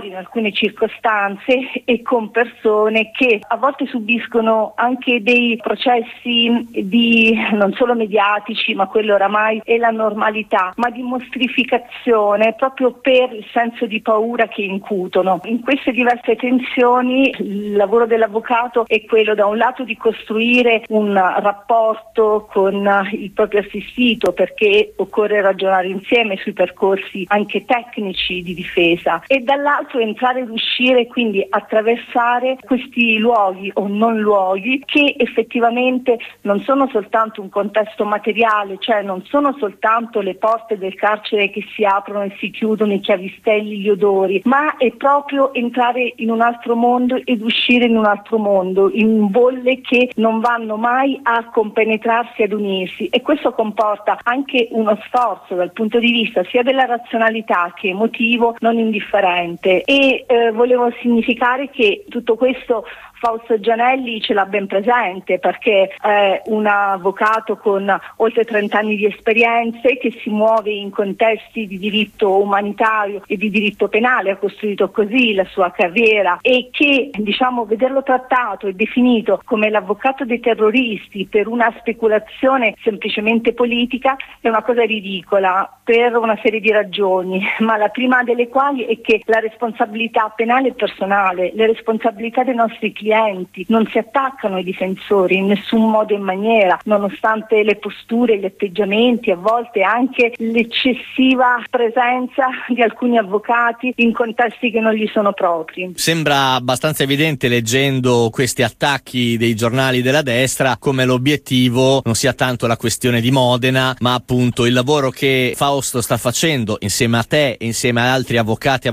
in alcune circostanze e con persone che a volte subiscono anche dei processi di non solo mediatici, ma quello oramai è la normalità, ma di mostrificazione proprio per il senso di paura che incutono. In queste diverse tensioni il lavoro dell'avvocato è quello da un lato di costruire un rapporto con il proprio assistito, perché occorre ragionare insieme sui percorsi anche tecnici di difesa, e dall'altro entrare ed uscire, quindi attraversare questi luoghi o non luoghi che effettivamente non sono soltanto un contesto materiale, cioè non sono soltanto le porte del carcere che si aprono e si chiudono, i chiavistelli, gli odori, ma è proprio entrare in un altro mondo ed uscire in un altro mondo, in bolle che non vanno mai a compenetrarsi, ad unirsi, e questo comporta anche uno sforzo dal punto di vista sia della razionalità che emotivo non indifferente, e volevo significare che tutto questo Fausto Gianelli ce l'ha ben presente, perché è un avvocato con oltre 30 anni di esperienze che si muove in contesti di diritto umanitario e di diritto penale, ha costruito così la sua carriera, e che vederlo trattato e definito come l'avvocato dei terroristi per una speculazione semplicemente politica è una cosa ridicola per una serie di ragioni, ma la prima delle quali è che la responsabilità penale è personale, le responsabilità dei nostri clienti non si attaccano ai difensori in nessun modo e maniera, nonostante le posture, gli atteggiamenti, a volte anche l'eccessiva presenza di alcuni avvocati in contesti che non gli sono propri. Sembra abbastanza evidente, leggendo questi attacchi dei giornali della destra, come l'obiettivo non sia tanto la questione di Modena, ma appunto il lavoro che Fausto sta facendo insieme a te e insieme ad altri avvocati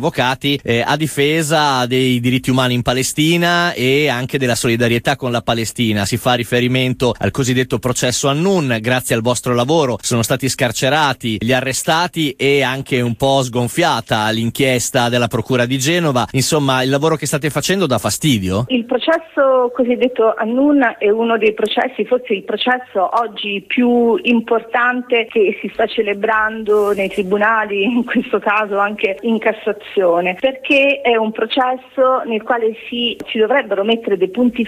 a difesa dei diritti umani in Palestina e anche della solidarietà con la Palestina. Si fa riferimento al cosiddetto processo Annun. Grazie al vostro lavoro sono stati scarcerati gli arrestati e anche un po' sgonfiata l'inchiesta della Procura di Genova. Insomma, il lavoro che state facendo dà fastidio? Il processo cosiddetto Annun è uno dei processi, forse il processo oggi più importante che si sta celebrando nei tribunali, in questo caso anche in Cassazione, perché è un processo nel quale ci dovrebbero mettere dei punti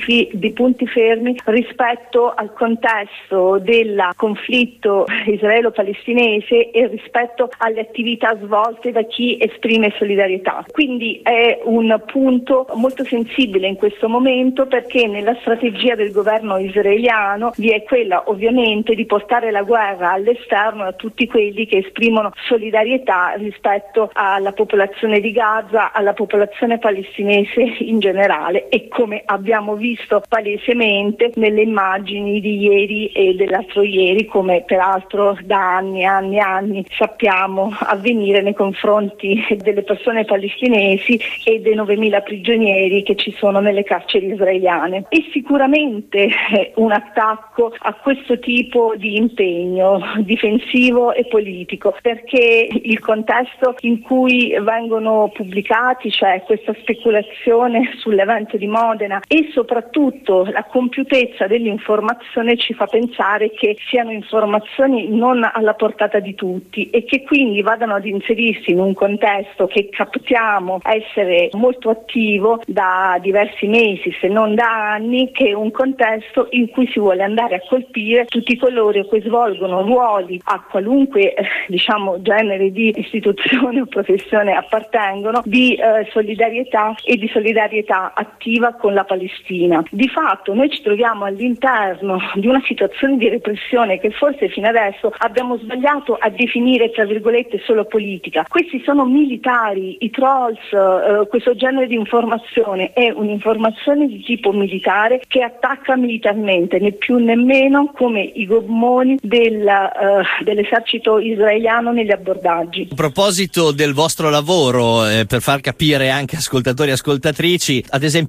fermi rispetto al contesto del conflitto israelo-palestinese e rispetto alle attività svolte da chi esprime solidarietà. Quindi è un punto molto sensibile in questo momento, perché nella strategia del governo israeliano vi è quella ovviamente di portare la guerra all'esterno a tutti quelli che esprimono solidarietà rispetto alla popolazione di Gaza, alla popolazione palestinese in generale, e come abbiamo visto palesemente nelle immagini di ieri e dell'altro ieri, come peraltro da anni sappiamo avvenire nei confronti delle persone palestinesi e dei 9.000 prigionieri che ci sono nelle carceri israeliane. E sicuramente un attacco a questo tipo di impegno difensivo e politico, perché il contesto in cui vengono pubblicati, cioè questa speculazione sull'evento di Modena e soprattutto la compiutezza dell'informazione, ci fa pensare che siano informazioni non alla portata di tutti e che quindi vadano ad inserirsi in un contesto che captiamo essere molto attivo da diversi mesi, se non da anni, che è un contesto in cui si vuole andare a colpire tutti coloro che svolgono ruoli a qualunque genere di istituzione o professione appartengono, di solidarietà e di solidarietà attiva con la Palestina. Di fatto noi ci troviamo all'interno di una situazione di repressione che forse fino adesso abbiamo sbagliato a definire tra virgolette solo politica. Questi sono militari, i trolls, questo genere di informazione è un'informazione di tipo militare che attacca militarmente, né più né meno come i gommoni dell'esercito israeliano negli abbordaggi. A proposito del vostro lavoro, per far capire anche ascoltatori e ascoltatrici, ad esempio oggi tu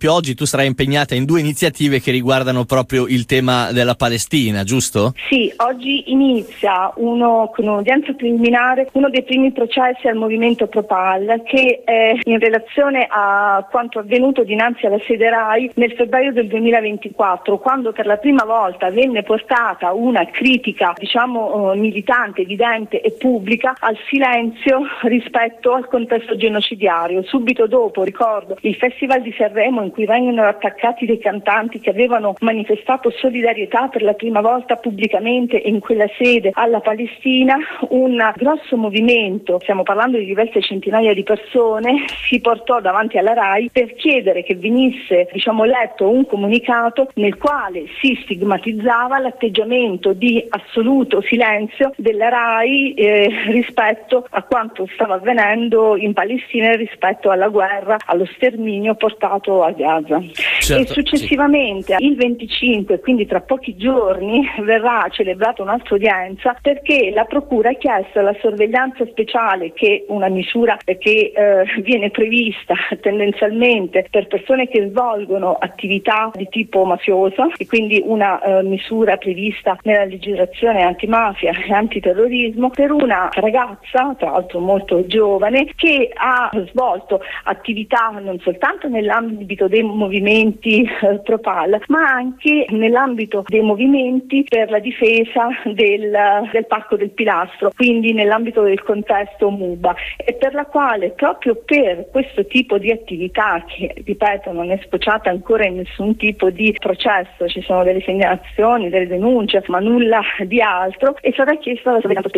sarà impegnata in 2 iniziative che riguardano proprio il tema della Palestina, giusto? Sì, oggi inizia con un'udienza preliminare uno dei primi processi al movimento Propal, che è in relazione a quanto avvenuto dinanzi alla sede RAI nel febbraio del 2024, quando per la prima volta venne portata una critica, militante, evidente e pubblica al silenzio rispetto al contesto genocidiario. Subito dopo, ricordo, il Festival di Sanremo, in cui vengono attaccati dei cantanti che avevano manifestato solidarietà per la prima volta pubblicamente in quella sede alla Palestina, un grosso movimento, stiamo parlando di diverse centinaia di persone, si portò davanti alla RAI per chiedere che venisse letto un comunicato nel quale si stigmatizzava l'atteggiamento di assoluto silenzio della RAI rispetto a quanto stava avvenendo in Palestina e rispetto alla guerra, allo sterminio portato a Gaza. Certo, e successivamente il 25, quindi tra pochi giorni, verrà celebrata un'altra udienza perché la Procura ha chiesto la sorveglianza speciale, che è una misura che viene prevista tendenzialmente per persone che svolgono attività di tipo mafioso, e quindi una misura prevista nella legislazione antimafia e antiterrorismo, per una ragazza, tra l'altro molto giovane, che ha svolto attività non soltanto nell'ambito dei movimenti Propal, ma anche nell'ambito dei movimenti per la difesa del Parco del Pilastro, quindi nell'ambito del contesto MUBA, e per la quale, proprio per questo tipo di attività, che ripeto non è sfociata ancora in nessun tipo di processo, ci sono delle segnalazioni, delle denunce, ma nulla di altro, è stata chiesta la sorveglianza